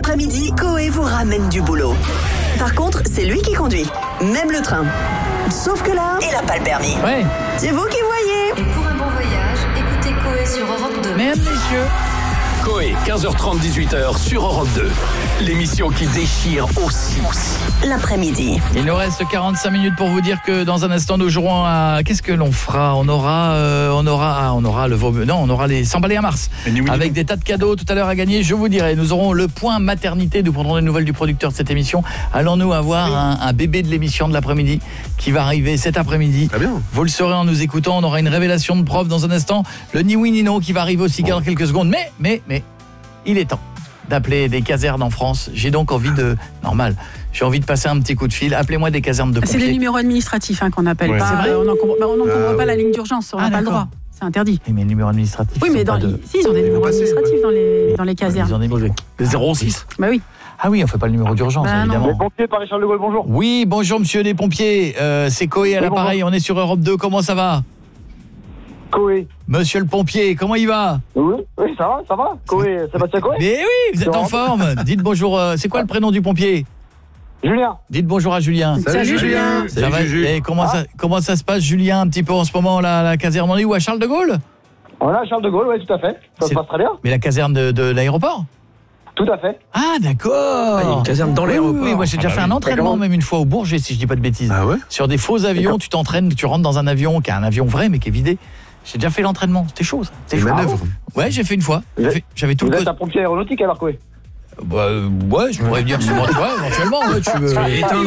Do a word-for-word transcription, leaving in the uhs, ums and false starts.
l'après-midi, Coé vous ramène du boulot. Par contre, c'est lui qui conduit, même le train. Sauf que là, il n'a pas le permis. Ouais. C'est vous qui voyez. Et pour un bon voyage, écoutez Coé sur Europe deux. Mesdames, messieurs. Coé, quinze heures trente, dix-huit heures sur Europe deux. L'émission qui déchire aussi. L'après-midi. Il nous reste quarante-cinq minutes pour vous dire que dans un instant nous jouerons à... Qu'est-ce que l'on fera ? On aura euh, on aura ah, on aura le veau... non, on aura les s'emballer à Mars avec des tas de cadeaux tout à l'heure à gagner, je vous dirai. Nous aurons le point maternité, nous prendrons des nouvelles du producteur de cette émission. Allons-nous avoir un, un bébé de l'émission de l'après-midi qui va arriver cet après-midi. Très bien. Vous le saurez en nous écoutant, on aura une révélation de prof dans un instant, le ni oui ni non qui va arriver aussi dans quelques secondes. Mais mais mais il est temps d'appeler des casernes en France. J'ai donc envie de... Normal, j'ai envie de passer un petit coup de fil. Appelez-moi des casernes de pompiers. C'est les numéros administratifs hein, qu'on appelle. Ouais. Pas, C'est vrai on n'encombre bah, Ah, pas ouais. la ligne d'urgence, on n'a Ah, pas le d'accord. droit. C'est interdit. Oui, mais les numéros administratifs. Oui, ils mais sont dans pas les... de... si, ils ont des numéros passer, administratifs dans les, dans les casernes. Ils ont des numéros de... Le zéro six. Bah oui. Ah oui, on fait pas le numéro d'urgence, Bah non. évidemment. Les pompiers, Paris-Charles de Gaulle, bonjour. Oui, bonjour monsieur les pompiers. Euh, c'est Coé à Oui, l'appareil, on est sur Europe deux. Comment ça va ? Coé. Monsieur le pompier, comment il va ? Oui, oui, ça va, ça va. Coé, Sébastien Coé. Mais oui, vous êtes en forme. Dites bonjour. euh, c'est quoi le prénom du pompier ? Julien. Dites bonjour à Julien. Salut, Salut, Julien. Ça Salut va Juju. Et comment ça comment ça se passe Julien un petit peu en ce moment là, la caserne on est où à Charles de Gaulle ? On a Charles de Gaulle, oui, tout à fait. Ça C'est- se passe très bien. Mais la caserne de, de l'aéroport ? Tout à fait. Ah d'accord. Ah, il y a une caserne dans Oui, l'aéroport. Oui, oui, moi j'ai déjà Ah, fait bah un oui. entraînement même une fois au Bourget si je dis pas de bêtises. Ah ouais ? Sur des faux avions, tu t'entraînes, tu rentres dans un avion qui est un avion vrai mais qui est vidé. J'ai déjà fait l'entraînement, c'était chaud ça. C'est C'était une chaud. manœuvre. Ouais, j'ai fait une fois. J'ai Vous fait- J'avais tout Vous le êtes co- un pompier aéronautique alors, Coé. Bah, euh, ouais, je pourrais dire sur moi, tu vois, éventuellement, ouais, tu veux.